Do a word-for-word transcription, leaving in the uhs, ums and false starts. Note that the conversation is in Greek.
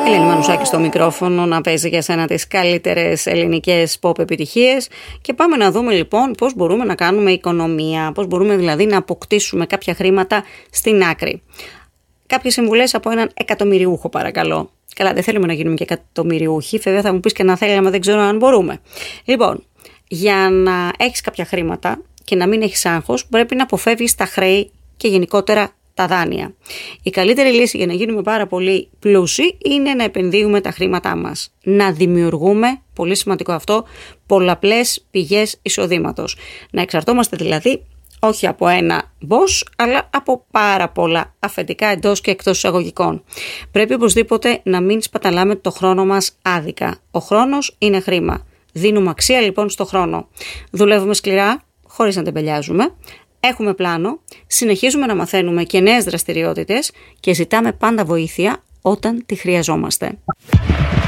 Ελένη Μανουσάκη στο μικρόφωνο να παίζει για σένα τις καλύτερες ελληνικές pop επιτυχίες και πάμε να δούμε λοιπόν πώς μπορούμε να κάνουμε οικονομία, πώς μπορούμε δηλαδή να αποκτήσουμε κάποια χρήματα στην άκρη. Κάποιες συμβουλές από έναν εκατομμυριούχο παρακαλώ. Καλά, δεν θέλουμε να γίνουμε και εκατομμυριούχοι, βέβαια θα μου πεις και να θέλαμε, δεν ξέρω αν μπορούμε. Λοιπόν, για να έχεις κάποια χρήματα και να μην έχεις άγχος, πρέπει να αποφεύγεις τα χρέη και γενικότερα τα δάνεια. Η καλύτερη λύση για να γίνουμε πάρα πολύ πλούσιοι είναι να επενδύουμε τα χρήματά μας. Να δημιουργούμε, πολύ σημαντικό αυτό, πολλαπλές πηγές εισοδήματος. Να εξαρτώμαστε δηλαδή όχι από ένα boss, αλλά από πάρα πολλά αφεντικά εντός και εκτός εισαγωγικών. Πρέπει οπωσδήποτε να μην σπαταλάμε το χρόνο μας άδικα. Ο χρόνος είναι χρήμα. Δίνουμε αξία λοιπόν στο χρόνο. Δουλεύουμε σκληρά, χωρίς να τεμπελιάζουμε. Έχουμε πλάνο, συνεχίζουμε να μαθαίνουμε και νέες δραστηριότητες και ζητάμε πάντα βοήθεια όταν τη χρειαζόμαστε.